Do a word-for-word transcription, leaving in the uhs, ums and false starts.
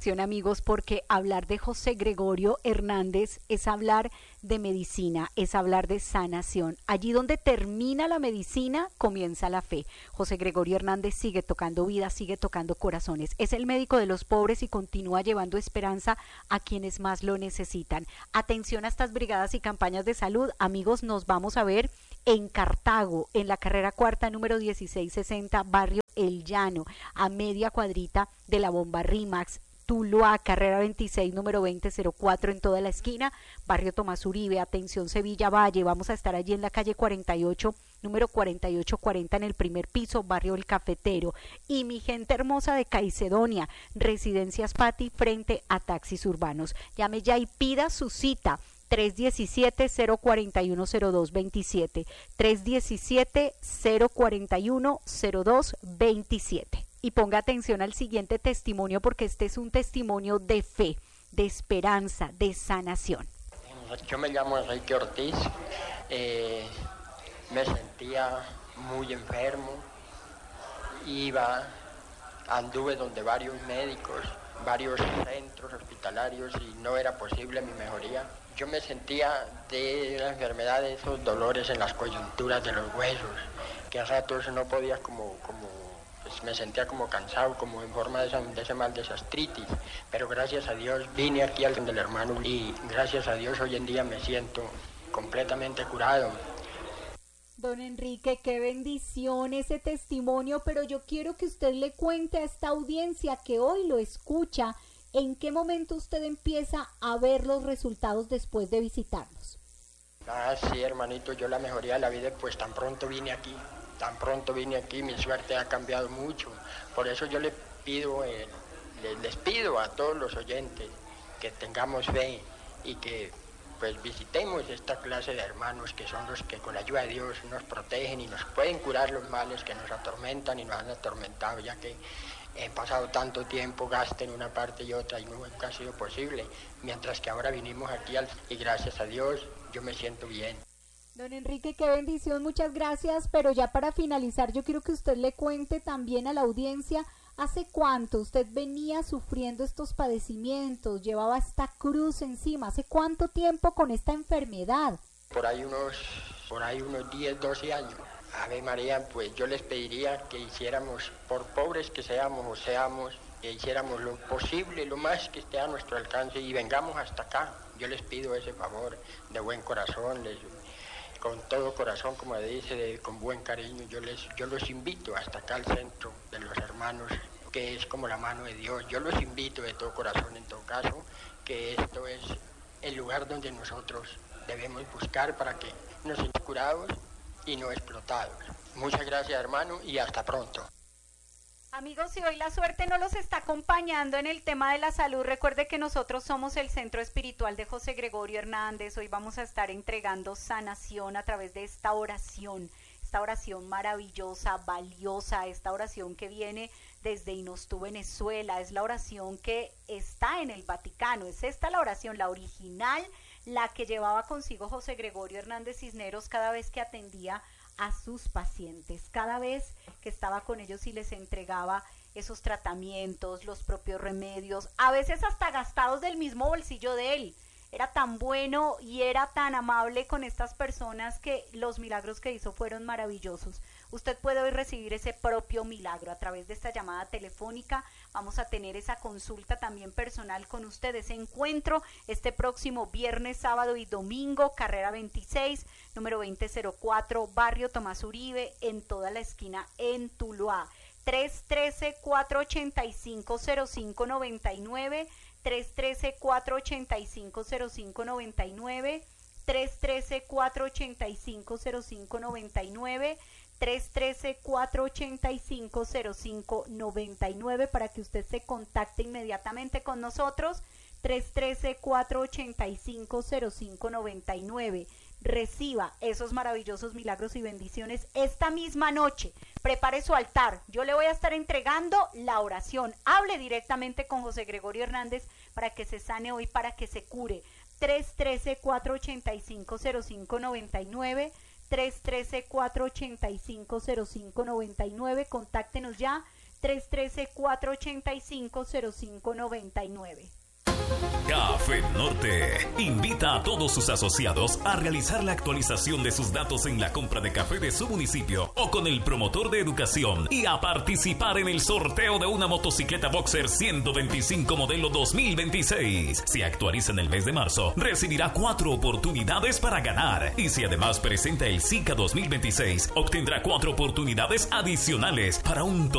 Amigos, porque hablar de José Gregorio Hernández es hablar de medicina, es hablar de sanación. Allí donde termina la medicina, comienza la fe. José Gregorio Hernández sigue tocando vidas, sigue tocando corazones. Es el médico de los pobres y continúa llevando esperanza a quienes más lo necesitan. Atención a estas brigadas y campañas de salud. Amigos, nos vamos a ver en Cartago, en la carrera cuarta número dieciséis sesenta, barrio El Llano, a media cuadrita de la bomba Rimax. Tuluá, carrera veintiséis, número veinte cero cuatro, en toda la esquina, barrio Tomás Uribe. Atención Sevilla Valle, vamos a estar allí en la calle cuarenta y ocho, número cuarenta y ocho cuarenta, en el primer piso, barrio El Cafetero. Y mi gente hermosa de Caicedonia, Residencias Pati, frente a Taxis Urbanos. Llame ya y pida su cita. tres diecisiete, cero cuarenta y uno, cero dos veintisiete, tres diecisiete, cero cuarenta y uno, cero dos veintisiete. Y ponga atención al siguiente testimonio, porque este es un testimonio de fe, de esperanza, de sanación. Yo me llamo Enrique Ortiz, eh, me sentía muy enfermo, iba, anduve donde varios médicos, varios centros hospitalarios y no era posible mi mejoría. Yo me sentía de la enfermedad, de esos dolores en las coyunturas de los huesos, que a ratos no podía como... como pues me sentía como cansado, como en forma de, esa, de ese mal de gastritis, pero gracias a Dios vine aquí al del hermano y gracias a Dios hoy en día me siento completamente curado. Don Enrique, qué bendición ese testimonio, pero yo quiero que usted le cuente a esta audiencia que hoy lo escucha, ¿en qué momento usted empieza a ver los resultados después de visitarnos? Ah, sí, hermanito, yo la mejoría de la vida, pues tan pronto vine aquí. Tan pronto vine aquí, mi suerte ha cambiado mucho. Por eso yo le pido, eh, les, les pido a todos los oyentes que tengamos fe y que pues visitemos esta clase de hermanos que son los que con la ayuda de Dios nos protegen y nos pueden curar los males que nos atormentan y nos han atormentado, ya que he pasado tanto tiempo, gasto en una parte y otra y nunca ha sido posible. Mientras que ahora vinimos aquí al, y gracias a Dios yo me siento bien. Don Enrique, qué bendición, muchas gracias, pero ya para finalizar yo quiero que usted le cuente también a la audiencia hace cuánto usted venía sufriendo estos padecimientos, llevaba esta cruz encima, hace cuánto tiempo con esta enfermedad. Por ahí unos, por ahí unos diez, doce años. Ave María, pues yo les pediría que hiciéramos, por pobres que seamos o seamos, que hiciéramos lo posible, lo más que esté a nuestro alcance y vengamos hasta acá. Yo les pido ese favor de buen corazón, les con todo corazón, como dice, de, con buen cariño, yo les, yo los invito hasta acá al centro de los hermanos, que es como la mano de Dios. Yo los invito de todo corazón, en todo caso, que esto es el lugar donde nosotros debemos buscar para que nos seamos curados y no explotados. Muchas gracias, hermano, y hasta pronto. Amigos, si hoy la suerte no los está acompañando en el tema de la salud, recuerde que nosotros somos el Centro Espiritual de José Gregorio Hernández. Hoy vamos a estar entregando sanación a través de esta oración, esta oración maravillosa, valiosa, esta oración que viene desde Inostú, Venezuela, es la oración que está en el Vaticano, es esta la oración, la original, la que llevaba consigo José Gregorio Hernández Cisneros cada vez que atendía a sus pacientes, cada vez que estaba con ellos y les entregaba esos tratamientos, los propios remedios, a veces hasta gastados del mismo bolsillo de él. Era tan bueno y era tan amable con estas personas que los milagros que hizo fueron maravillosos. Usted puede hoy recibir ese propio milagro a través de esta llamada telefónica. Vamos a tener esa consulta también personal con usted, ese encuentro este próximo viernes, sábado y domingo, carrera veintiséis, número veinte cero cuatro, barrio Tomás Uribe, en toda la esquina en Tuluá. tres uno tres, cuatro ocho cinco, cero cinco nueve nueve, tres uno tres, cuatro ocho cinco, cero cinco nueve nueve, tres uno tres, cuatro ocho cinco, cero cinco nueve nueve, tres uno tres, cuatro ocho cinco, cero cinco nueve nueve para que usted se contacte inmediatamente con nosotros. Tres uno tres, cuatro ocho cinco, cero cinco nueve nueve. Reciba esos maravillosos milagros y bendiciones esta misma noche. Prepare su altar. Yo le voy a estar entregando la oración. Hable directamente con José Gregorio Hernández para que se sane hoy, para que se cure. Tres uno tres, cuatro ocho cinco, cero cinco nueve nueve. tres uno tres, cuatro ocho cinco, cero cinco nueve nueve. Contáctenos ya. tres uno tres, cuatro ocho cinco, cero cinco nueve nueve. Café Norte invita a todos sus asociados a realizar la actualización de sus datos en la compra de café de su municipio o con el promotor de educación y a participar en el sorteo de una motocicleta Boxer ciento veinticinco modelo dos mil veintiséis. Si actualiza en el mes de marzo, recibirá cuatro oportunidades para ganar y si además presenta el SICA dos mil veintiséis, obtendrá cuatro oportunidades adicionales para un total